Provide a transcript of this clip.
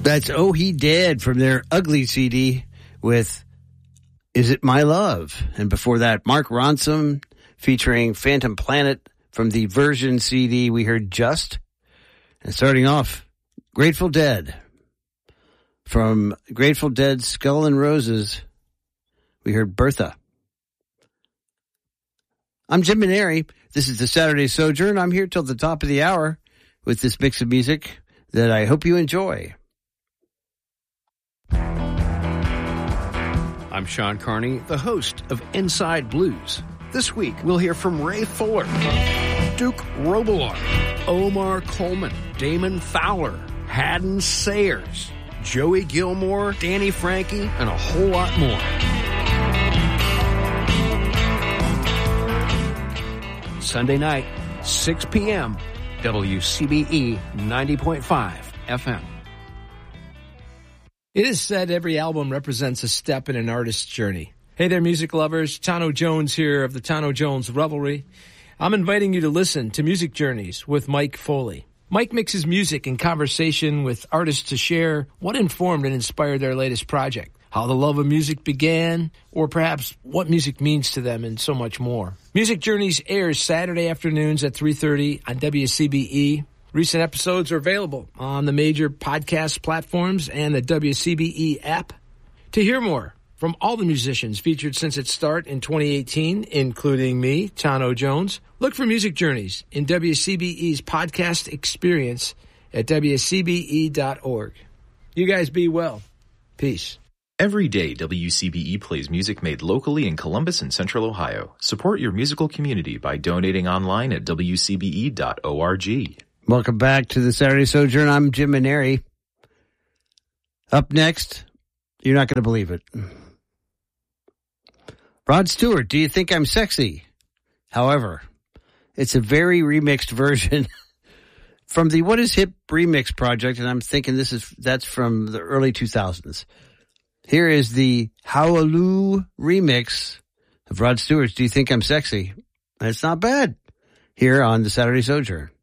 That's Oh He Dead from their Ugly CD with Is It My Love? And before that, Mark Ronson featuring Phantom Planet from the Version CD. We heard Just. And starting off, Grateful Dead. From Grateful Dead's Skull and Roses, we heard Bertha. I'm Jim Maneri. This is the Saturday Sojourn. I'm here till the top of the hour with this mix of music that I hope you enjoy. I'm Sean Carney, the host of Inside Blues. This week, we'll hear from Ray Fuller, Duke Robillard, Omar Coleman, Damon Fowler, Haddon Sayers, Joey Gilmore, Danny Frankie, and a whole lot more. Sunday night, 6 p.m., WCBE 90.5 FM. It is said every album represents a step in an artist's journey. Hey there, music lovers. Tano Jones here of the Tano Jones Revelry. I'm inviting you to listen to Music Journeys with Mike Foley. Mike mixes music and conversation with artists to share what informed and inspired their latest project, how the love of music began, or perhaps what music means to them, and so much more. Music Journeys airs Saturday afternoons at 3:30 on WCBE. Recent episodes are available on the major podcast platforms and the WCBE app. To hear more from all the musicians featured since its start in 2018, including me, Tano Jones, look for Music Journeys in WCBE's podcast experience at WCBE.org. You guys be well. Peace. Every day, WCBE plays music made locally in Columbus and Central Ohio. Support your musical community by donating online at WCBE.org. Welcome back to the Saturday Sojourn. I'm Jim Maneri. Up next, you're not going to believe it. Rod Stewart, Do You Think I'm Sexy? However, it's a very remixed version from the What Is Hip remix project, and I'm thinking that's from the early 2000s. Here is the Howaloo remix of Rod Stewart's Do You Think I'm Sexy? And it's not bad here on the Saturday Sojourn.